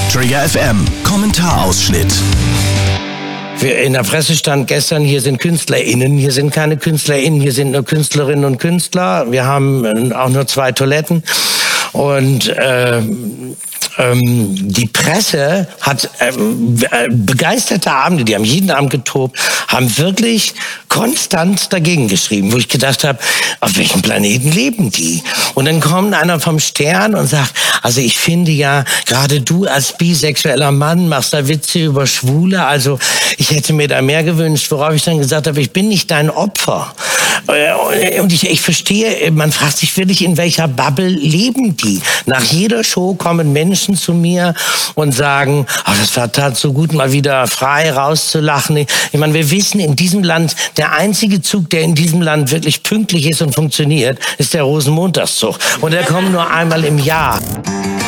Trigger FM Kommentarausschnitt. In der Presse stand gestern, hier sind KünstlerInnen, hier sind keine KünstlerInnen, hier sind nur Künstlerinnen und Künstler. Wir haben auch nur 2 Toiletten. Und die Presse hat begeisterte Abende, die haben jeden Abend getobt, haben wirklich konstant dagegen geschrieben, wo ich gedacht habe, auf welchem Planeten leben die? Und dann kommt einer vom Stern und sagt, also ich finde ja, gerade du als bisexueller Mann machst da Witze über Schwule, also ich hätte mir da mehr gewünscht, worauf ich dann gesagt habe, ich bin nicht dein Opfer. Und ich verstehe, man fragt sich wirklich, in welcher Bubble leben die? Nach jeder Show kommen Menschen zu mir und sagen, oh, das war tat so gut, mal wieder frei rauszulachen. Ich meine, wir wissen, in diesem Land, der einzige Zug, der in diesem Land wirklich pünktlich ist und funktioniert, ist der Rosenmontagszug. Und der kommt nur einmal im Jahr.